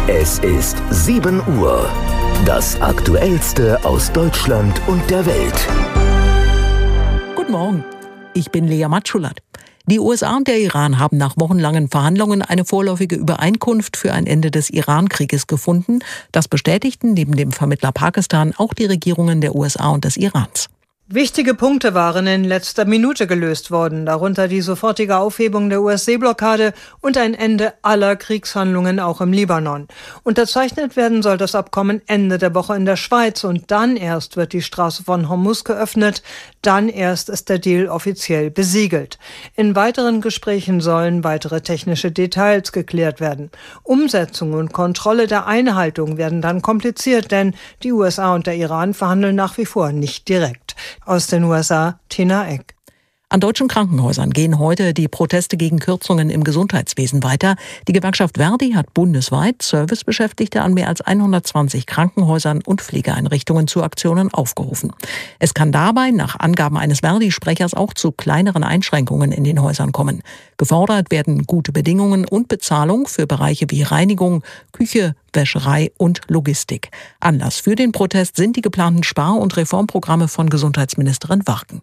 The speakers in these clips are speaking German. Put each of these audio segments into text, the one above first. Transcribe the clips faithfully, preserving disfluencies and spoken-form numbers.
Es ist sieben Uhr. Das Aktuellste aus Deutschland und der Welt. Guten Morgen, ich bin Lea Matschulat. Die U S A und der Iran haben nach wochenlangen Verhandlungen eine vorläufige Übereinkunft für ein Ende des Iran-Krieges gefunden. Das bestätigten neben dem Vermittler Pakistan auch die Regierungen der U S A und des Irans. Wichtige Punkte waren in letzter Minute gelöst worden, darunter die sofortige Aufhebung der U S-Seeblockade und ein Ende aller Kriegshandlungen auch im Libanon. Unterzeichnet werden soll das Abkommen Ende der Woche in der Schweiz und dann erst wird die Straße von Hormuz geöffnet, dann erst ist der Deal offiziell besiegelt. In weiteren Gesprächen sollen weitere technische Details geklärt werden. Umsetzung und Kontrolle der Einhaltung werden dann kompliziert, denn die U S A und der Iran verhandeln nach wie vor nicht direkt. Aus den U S A, Tina Eck. An deutschen Krankenhäusern gehen heute die Proteste gegen Kürzungen im Gesundheitswesen weiter. Die Gewerkschaft Verdi hat bundesweit Servicebeschäftigte an mehr als hundertzwanzig Krankenhäusern und Pflegeeinrichtungen zu Aktionen aufgerufen. Es kann dabei nach Angaben eines Verdi-Sprechers auch zu kleineren Einschränkungen in den Häusern kommen. Gefordert werden gute Bedingungen und Bezahlung für Bereiche wie Reinigung, Küche, Wäscherei und Logistik. Anlass für den Protest sind die geplanten Spar- und Reformprogramme von Gesundheitsministerin Warken.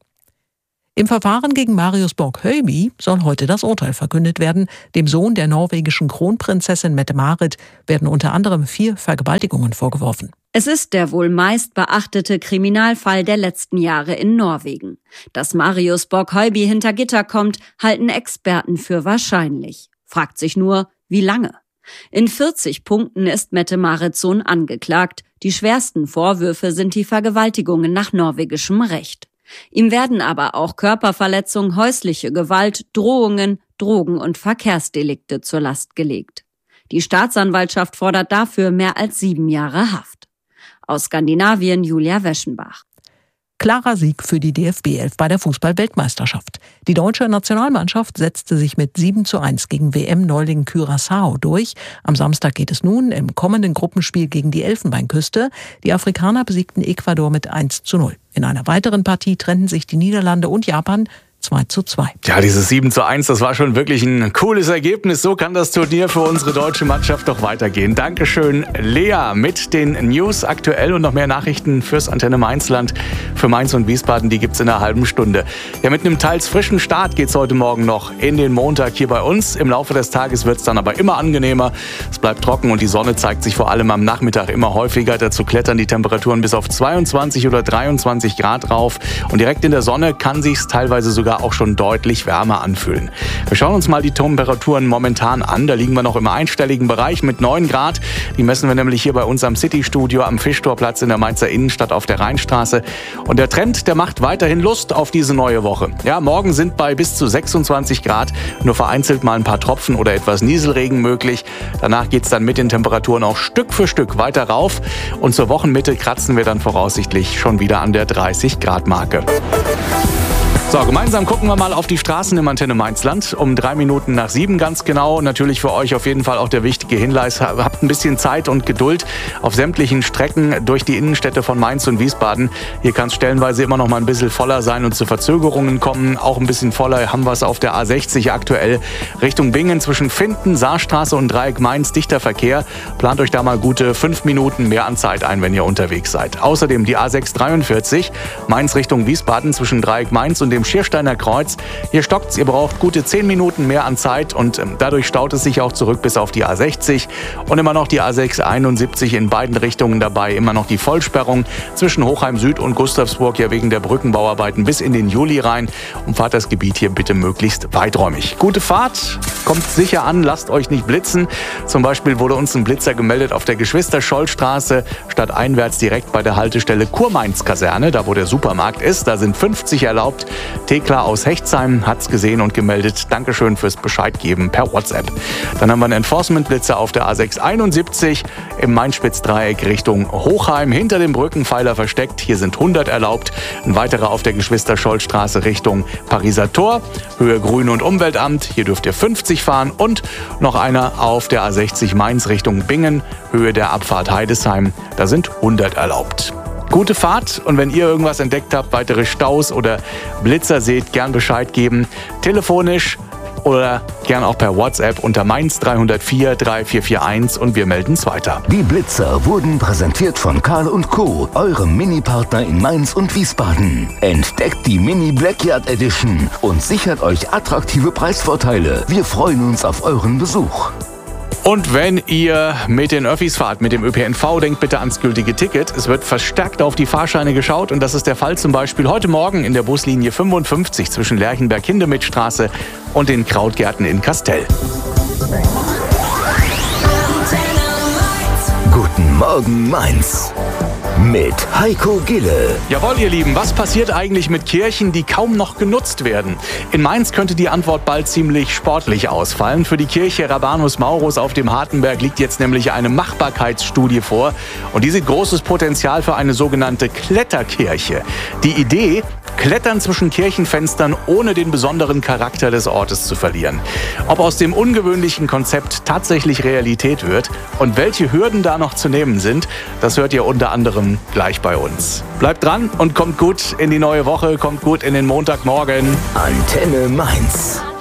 Im Verfahren gegen Marius Borg-Höyby soll heute das Urteil verkündet werden. Dem Sohn der norwegischen Kronprinzessin Mette-Marit werden unter anderem vier Vergewaltigungen vorgeworfen. Es ist der wohl meist beachtete Kriminalfall der letzten Jahre in Norwegen. Dass Marius Borg-Höyby hinter Gitter kommt, halten Experten für wahrscheinlich. Fragt sich nur, wie lange? In vierzig Punkten ist Mette-Marits Sohn angeklagt. Die schwersten Vorwürfe sind die Vergewaltigungen nach norwegischem Recht. Ihm werden aber auch Körperverletzung, häusliche Gewalt, Drohungen, Drogen- und Verkehrsdelikte zur Last gelegt. Die Staatsanwaltschaft fordert dafür mehr als sieben Jahre Haft. Aus Skandinavien Julia Weschenbach. Klarer Sieg für die D F B elf bei der Fußball-Weltmeisterschaft. Die deutsche Nationalmannschaft setzte sich mit sieben zu eins gegen W M-Neuling Curaçao durch. Am Samstag geht es nun im kommenden Gruppenspiel gegen die Elfenbeinküste. Die Afrikaner besiegten Ecuador mit eins zu null. In einer weiteren Partie trennten sich die Niederlande und Japan zwei zu zwei. Ja, dieses sieben zu eins, das war schon wirklich ein cooles Ergebnis. So kann das Turnier für unsere deutsche Mannschaft doch weitergehen. Dankeschön, Lea, mit den News aktuell und noch mehr Nachrichten fürs Antenne Mainzland, für Mainz und Wiesbaden, die gibt's in einer halben Stunde. Ja, mit einem teils frischen Start geht's heute Morgen noch in den Montag hier bei uns. Im Laufe des Tages wird's dann aber immer angenehmer. Es bleibt trocken und die Sonne zeigt sich vor allem am Nachmittag immer häufiger. Dazu klettern die Temperaturen bis auf zweiundzwanzig oder dreiundzwanzig Grad rauf. Und direkt in der Sonne kann sich's teilweise sogar auch schon deutlich wärmer anfühlen. Wir schauen uns mal die Temperaturen momentan an. Da liegen wir noch im einstelligen Bereich mit neun Grad. Die messen wir nämlich hier bei uns am City-Studio am Fischtorplatz in der Mainzer Innenstadt auf der Rheinstraße. Und der Trend, der macht weiterhin Lust auf diese neue Woche. Ja, morgen sind bei bis zu sechsundzwanzig Grad nur vereinzelt mal ein paar Tropfen oder etwas Nieselregen möglich. Danach geht es dann mit den Temperaturen auch Stück für Stück weiter rauf. Und zur Wochenmitte kratzen wir dann voraussichtlich schon wieder an der dreißig Grad Marke. So, gemeinsam gucken wir mal auf die Straßen im Antenne Mainzland. Um drei Minuten nach sieben ganz genau. Natürlich für euch auf jeden Fall auch der wichtige Hinweis. Habt ein bisschen Zeit und Geduld auf sämtlichen Strecken durch die Innenstädte von Mainz und Wiesbaden. Hier kann es stellenweise immer noch mal ein bisschen voller sein und zu Verzögerungen kommen. Auch ein bisschen voller haben wir es auf der A sechzig aktuell. Richtung Bingen zwischen Finden, Saarstraße und Dreieck Mainz. Dichter Verkehr. Plant euch da mal gute fünf Minuten mehr an Zeit ein, wenn ihr unterwegs seid. Außerdem die A sechs dreiundvierzig. Mainz Richtung Wiesbaden zwischen Dreieck Mainz und dem Schiersteiner Kreuz. Hier stockt's, ihr braucht gute zehn Minuten mehr an Zeit und ähm, dadurch staut es sich auch zurück bis auf die A sechzig und immer noch die A sechs einundsiebzig in beiden Richtungen dabei. Immer noch die Vollsperrung zwischen Hochheim Süd und Gustavsburg, ja wegen der Brückenbauarbeiten bis in den Juli rein. Umfahrt das Gebiet hier bitte möglichst weiträumig. Gute Fahrt, kommt sicher an, lasst euch nicht blitzen. Zum Beispiel wurde uns ein Blitzer gemeldet auf der Geschwister-Scholl-Straße, stadteinwärts direkt bei der Haltestelle Kurmainz-Kaserne, da wo der Supermarkt ist. Da sind fünfzig erlaubt. Thekla aus Hechtsheim hat's gesehen und gemeldet. Dankeschön fürs Bescheid geben per WhatsApp. Dann haben wir einen Enforcement-Blitzer auf der A sechs einundsiebzig im Main-Spitz-Dreieck Richtung Hochheim, hinter dem Brückenpfeiler versteckt. Hier sind hundert erlaubt. Ein weiterer auf der Geschwister-Scholl-Straße Richtung Pariser Tor, Höhe Grün- und Umweltamt. Hier dürft ihr fünfzig fahren. Und noch einer auf der A sechzig Mainz Richtung Bingen, Höhe der Abfahrt Heidesheim. Da sind hundert erlaubt. Gute Fahrt und wenn ihr irgendwas entdeckt habt, weitere Staus oder Blitzer seht, gern Bescheid geben. Telefonisch oder gern auch per WhatsApp unter Mainz drei null vier drei vier vier eins und wir melden es weiter. Die Blitzer wurden präsentiert von Karl und Co., eurem Mini-Partner in Mainz und Wiesbaden. Entdeckt die Mini Blackyard Edition und sichert euch attraktive Preisvorteile. Wir freuen uns auf euren Besuch. Und wenn ihr mit den Öffis fahrt, mit dem Ö P N V, denkt bitte ans gültige Ticket. Es wird verstärkt auf die Fahrscheine geschaut und das ist der Fall zum Beispiel heute Morgen in der Buslinie fünfundfünfzig zwischen Lerchenberg-Hindemith-Straße und den Krautgärten in Kastel. Guten Morgen Mainz mit Heiko Gille. Jawohl, ihr Lieben, was passiert eigentlich mit Kirchen, die kaum noch genutzt werden? In Mainz könnte die Antwort bald ziemlich sportlich ausfallen. Für die Kirche Rabanus Maurus auf dem Hartenberg liegt jetzt nämlich eine Machbarkeitsstudie vor. Und die sieht großes Potenzial für eine sogenannte Kletterkirche. Die Idee: Klettern zwischen Kirchenfenstern, ohne den besonderen Charakter des Ortes zu verlieren. Ob aus dem ungewöhnlichen Konzept tatsächlich Realität wird und welche Hürden da noch zu nehmen sind, das hört ihr unter anderem gleich bei uns. Bleibt dran und kommt gut in die neue Woche, kommt gut in den Montagmorgen. Antenne Mainz.